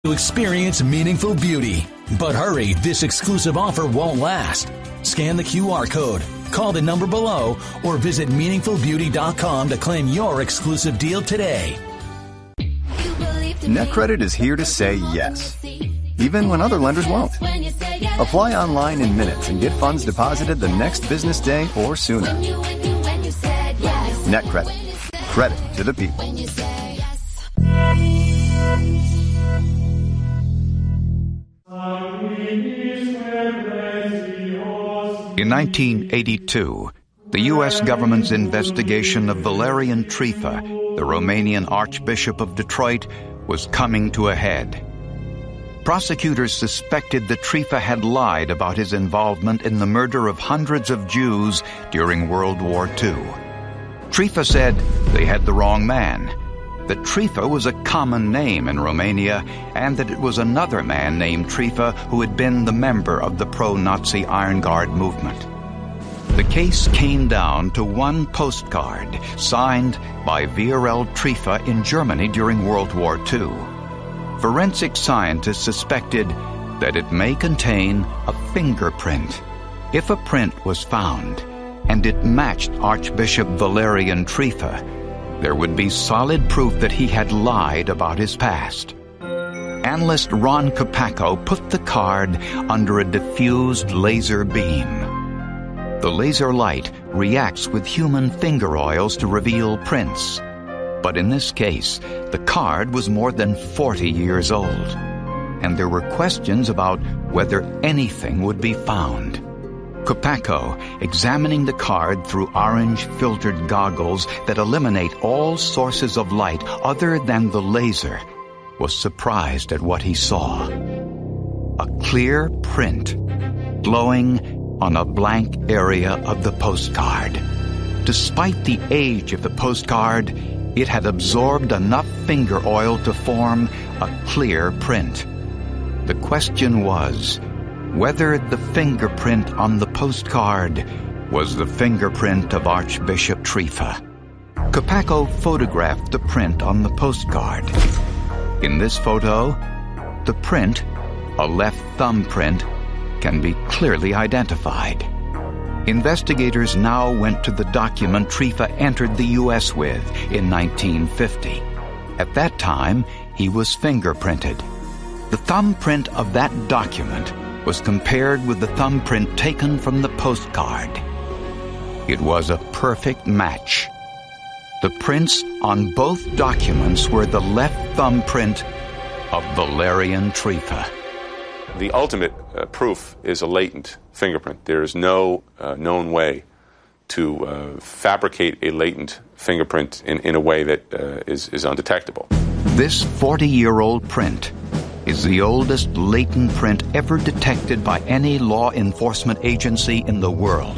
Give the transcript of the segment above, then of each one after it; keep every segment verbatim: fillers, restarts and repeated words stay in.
to experience meaningful beauty. But hurry, this exclusive offer won't last. Scan the Q R code, call the number below, or visit meaningful beauty dot com to claim your exclusive deal today. NetCredit is here to say yes, even when other lenders won't. Apply online in minutes and get funds deposited the next business day or sooner. NetCredit. Credit to the people. In nineteen eighty-two, the U S government's investigation of Valerian Trifa, the Romanian Archbishop of Detroit, was coming to a head. Prosecutors suspected that Trifa had lied about his involvement in the murder of hundreds of Jews during World War Two. Trifa said they had the wrong man, that Trifa was a common name in Romania, and that it was another man named Trifa who had been the member of the pro-Nazi Iron Guard movement. The case came down to one postcard signed by Viorel Trifa in Germany during World War Two. Forensic scientists suspected that it may contain a fingerprint. If a print was found and it matched Archbishop Valerian Trifa, there would be solid proof that he had lied about his past. Analyst Ron Kopacko put the card under a diffused laser beam. The laser light reacts with human finger oils to reveal prints. But in this case, the card was more than forty years old, and there were questions about whether anything would be found. Kopacko, examining the card through orange-filtered goggles that eliminate all sources of light other than the laser, was surprised at what he saw. A clear print glowing on a blank area of the postcard. Despite the age of the postcard, it had absorbed enough finger oil to form a clear print. The question was whether the fingerprint on the postcard was the fingerprint of Archbishop Trifa. Kopacko photographed the print on the postcard. In this photo, the print, a left thumb print, can be clearly identified. Investigators now went to the document Trifa entered the U S with in nineteen fifty. At that time, he was fingerprinted. The thumbprint of that document was compared with the thumbprint taken from the postcard. It was a perfect match. The prints on both documents were the left thumbprint of Valerian Trifa. The ultimate uh, proof is a latent fingerprint. There is no uh, known way to uh, fabricate a latent fingerprint in, in a way that uh, is, is undetectable. This forty-year-old print is the oldest latent print ever detected by any law enforcement agency in the world.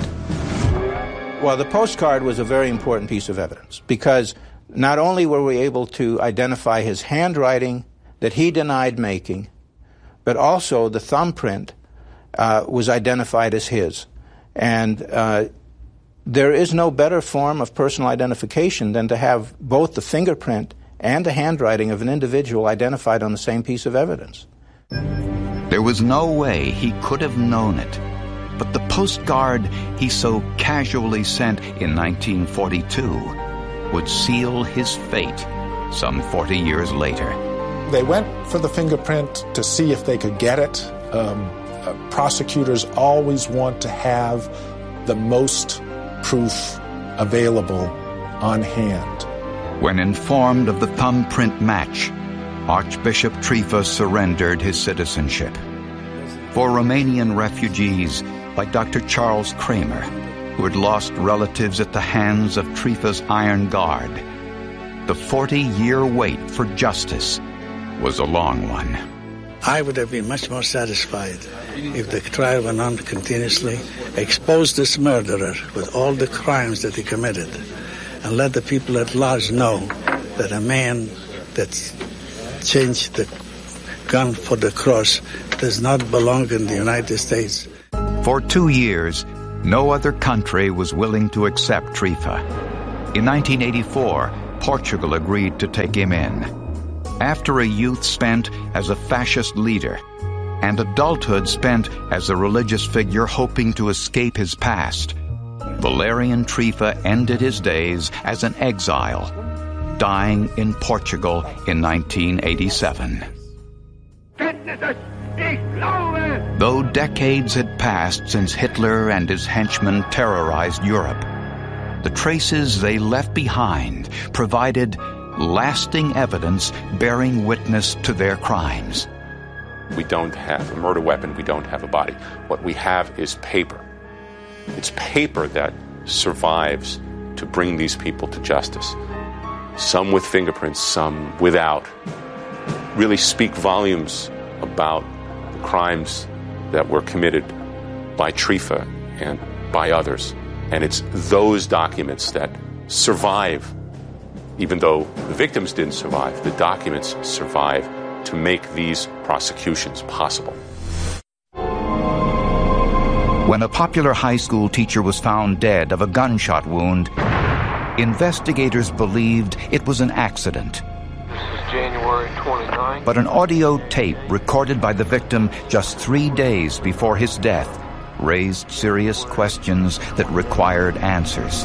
Well, the postcard was a very important piece of evidence because not only were we able to identify his handwriting that he denied making, but also the thumbprint uh, was identified as his. And uh, there is no better form of personal identification than to have both the fingerprint and the handwriting of an individual identified on the same piece of evidence. There was no way he could have known it, but the postcard he so casually sent in nineteen forty-two would seal his fate some forty years later. They went for the fingerprint to see if they could get it. Um, uh, prosecutors always want to have the most proof available on hand. When informed of the thumbprint match, Archbishop Trifa surrendered his citizenship. For Romanian refugees like Doctor Charles Kramer, who had lost relatives at the hands of Trifa's Iron Guard, the forty-year wait for justice was a long one. I would have been much more satisfied if the trial went on continuously, exposed this murderer with all the crimes that he committed, and let the people at large know that a man that's changed the gun for the cross does not belong in the United States. For two years, no other country was willing to accept Trifa. In nineteen eighty-four, Portugal agreed to take him in. After a youth spent as a fascist leader, and adulthood spent as a religious figure hoping to escape his past, Valerian Trifa ended his days as an exile, dying in Portugal in nineteen eighty-seven. Though decades had passed since Hitler and his henchmen terrorized Europe, the traces they left behind provided lasting evidence bearing witness to their crimes. We don't have a murder weapon, we don't have a body. What we have is paper. It's paper that survives to bring these people to justice. Some with fingerprints, some without, really speak volumes about the crimes that were committed by Trifa and by others. And it's those documents that survive, even though the victims didn't survive, the documents survive to make these prosecutions possible. When a popular high school teacher was found dead of a gunshot wound, investigators believed it was an accident. This is January twenty-ninth. But an audio tape recorded by the victim just three days before his death raised serious questions that required answers.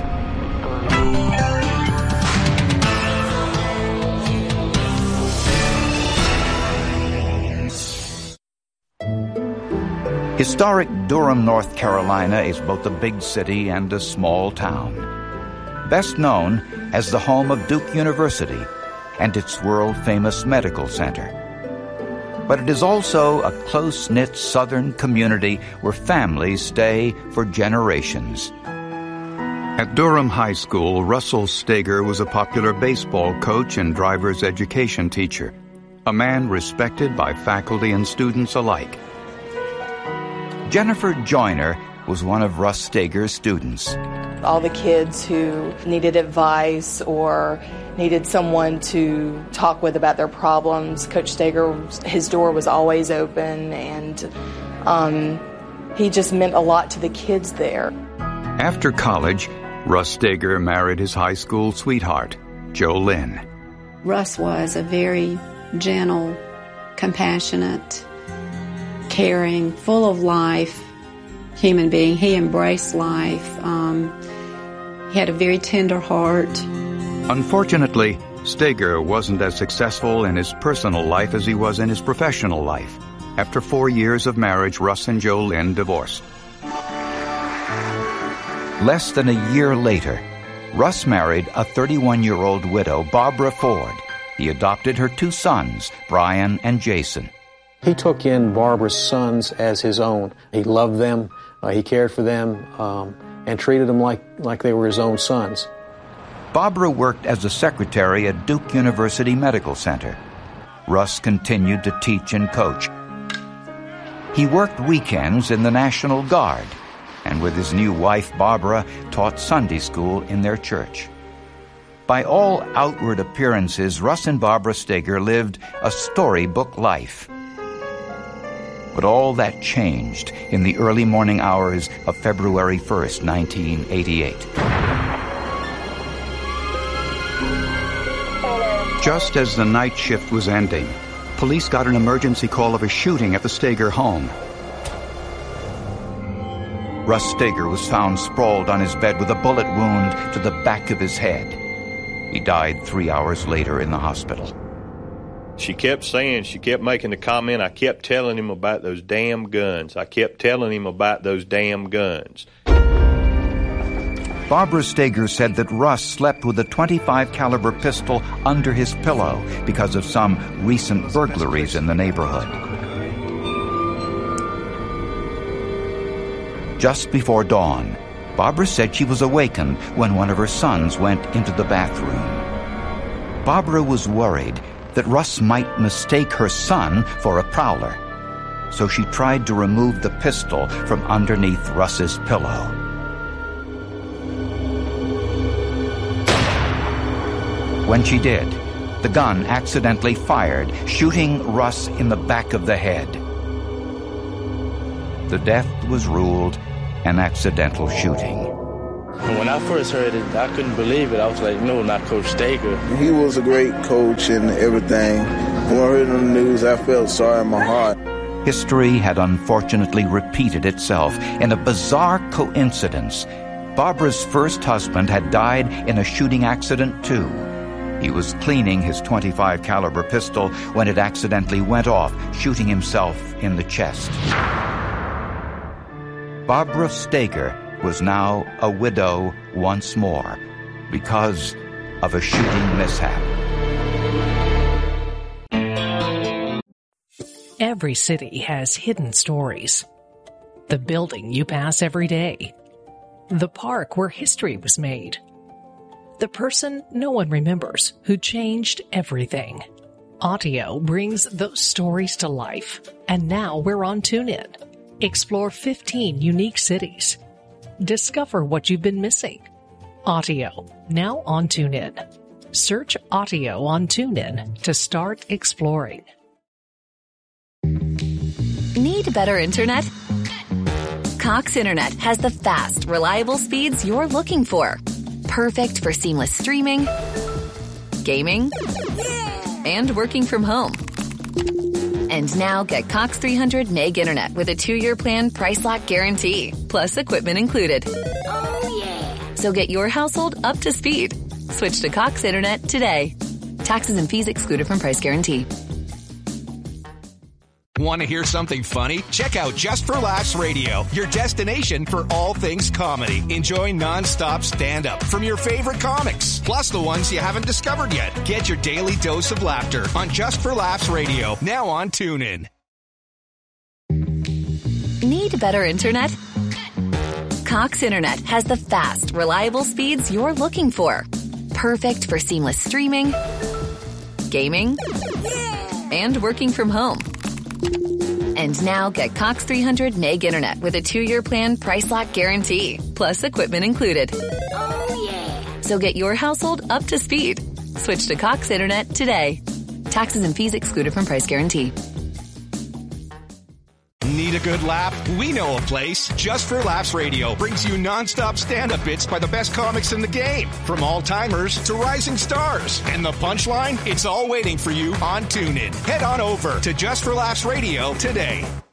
Historic Durham, North Carolina is both a big city and a small town. Best known as the home of Duke University and its world-famous medical center. But it is also a close-knit southern community where families stay for generations. At Durham High School, Russell Steger was a popular baseball coach and driver's education teacher, a man respected by faculty and students alike. Jennifer Joyner was one of Russ Steger's students. All the kids who needed advice or needed someone to talk with about their problems, Coach Steger, his door was always open, and um, he just meant a lot to the kids there. After college, Russ Steger married his high school sweetheart, Jo Lynn. Russ was a very gentle, compassionate, caring, full of life human being. He embraced life. Um, he had a very tender heart. Unfortunately, Steger wasn't as successful in his personal life as he was in his professional life. After four years of marriage, Russ and Jo Lynn divorced. Less than a year later, Russ married a thirty-one-year-old widow, Barbara Ford. He adopted her two sons, Brian and Jason. He took in Barbara's sons as his own. He loved them, uh, he cared for them, um, and treated them like, like they were his own sons. Barbara worked as a secretary at Duke University Medical Center. Russ continued to teach and coach. He worked weekends in the National Guard, and with his new wife, Barbara, taught Sunday school in their church. By all outward appearances, Russ and Barbara Steger lived a storybook life. But all that changed in the early morning hours of February first, nineteen eighty-eight. Just as the night shift was ending, police got an emergency call of a shooting at the Steger home. Russ Steger was found sprawled on his bed with a bullet wound to the back of his head. He died three hours later in the hospital. She kept saying, she kept making the comment, I kept telling him about those damn guns. I kept telling him about those damn guns. Barbara Steger said that Russ slept with a twenty-five caliber pistol under his pillow because of some recent burglaries in the neighborhood. Just before dawn, Barbara said she was awakened when one of her sons went into the bathroom. Barbara was worried that Russ might mistake her son for a prowler, so she tried to remove the pistol from underneath Russ's pillow. When she did, the gun accidentally fired, shooting Russ in the back of the head. The death was ruled an accidental shooting. When I first heard it, I couldn't believe it. I was like, no, not Coach Stager. He was a great coach and everything. When I heard on the news, I felt sorry in my heart. History had unfortunately repeated itself in a bizarre coincidence. Barbara's first husband had died in a shooting accident, too. He was cleaning his twenty-five caliber pistol when it accidentally went off, shooting himself in the chest. Barbara Stager was now a widow once more because of a shooting mishap. Every city has hidden stories. The building you pass every day. The park where history was made. The person no one remembers who changed everything. Audio brings those stories to life. And now we're on TuneIn. Explore fifteen unique cities. Discover what you've been missing. Audio, now on TuneIn. Search Audio on TuneIn to start exploring. Need better internet? Cox Internet has the fast, reliable speeds you're looking for. Perfect for seamless streaming, gaming, and working from home. And now get Cox three hundred meg internet with a two-year plan price lock guarantee, plus equipment included. Oh, yeah. So get your household up to speed. Switch to Cox Internet today. Taxes and fees excluded from price guarantee. Want to hear something funny? Check out Just for Laughs Radio, your destination for all things comedy. Enjoy nonstop stand-up from your favorite comics, plus the ones you haven't discovered yet. Get your daily dose of laughter on Just for Laughs Radio, now on TuneIn. Need better internet? Cox Internet has the fast, reliable speeds you're looking for. Perfect for seamless streaming, gaming, and working from home. And now get Cox three hundred meg internet with a two-year plan price lock guarantee, plus equipment included. Oh, yeah. So get your household up to speed. Switch to Cox Internet today. Taxes and fees excluded from price guarantee. Need a good laugh? We know a place. Just for Laughs Radio brings you nonstop stand-up bits by the best comics in the game, from all-timers to rising stars. And the punchline? It's all waiting for you on TuneIn. Head on over to Just for Laughs Radio today.